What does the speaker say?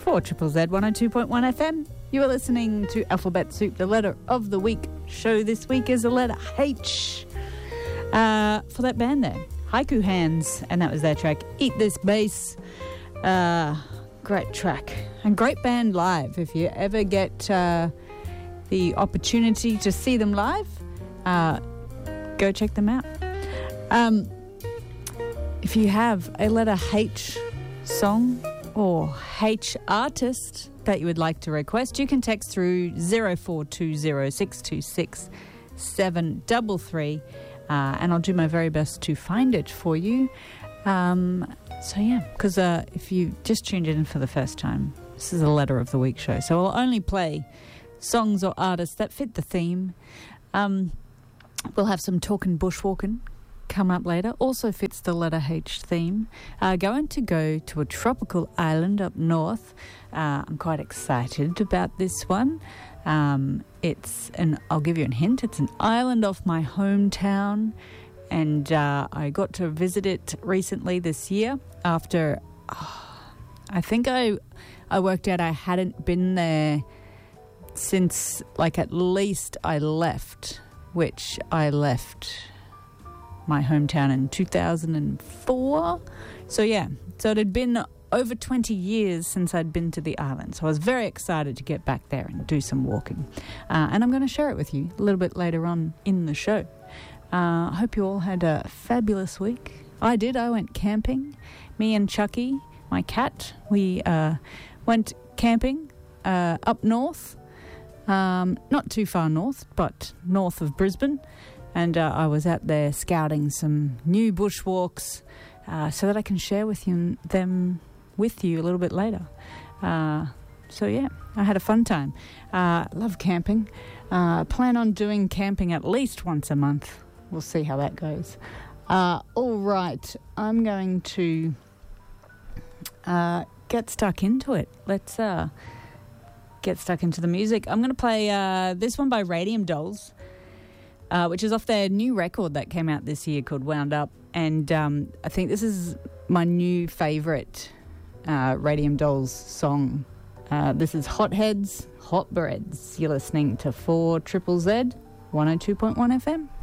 for Triple Z 102.1 FM. You are listening to Alphabet Soup. The letter of the week show this week is the letter H. For that band there, Haiku Hands, and that was their track, Eat This Bass. Great track and great band live. If you ever get the opportunity to see them live, go check them out. If you have a letter H song or H artist that you would like to request, you can text through 0420626733, and I'll do my very best to find it for you. Because if you just tuned in for the first time, this is a letter of the week show, so I'll only play songs or artists that fit the theme. We'll have some talking bushwalking come up later. Also fits the letter H theme. Going to go to a tropical island up north. I'm quite excited about this one. I'll give you a hint. It's an island off my hometown, and I got to visit it recently this year after I think I worked out I hadn't been there since at least I left my hometown in 2004. So it had been over 20 years since I'd been to the island. So I was very excited to get back there and do some walking. And I'm going to share it with you a little bit later on in the show. I hope you all had a fabulous week. I did. I went camping. Me and Chucky, my cat, we went camping up north. Not too far north, but north of Brisbane. And I was out there scouting some new bushwalks so that I can share them with you a little bit later. I had a fun time. Love camping. Plan on doing camping at least once a month. We'll see how that goes. All right, I'm going to get stuck into it. Let's get stuck into the music. I'm going to play this one by Radium Dolls, which is off their new record that came out this year called Wound Up. And I think this is my new favourite Radium Dolls song. This is Hotheads, Hot Breads. You're listening to 4ZZZ 102.1 FM.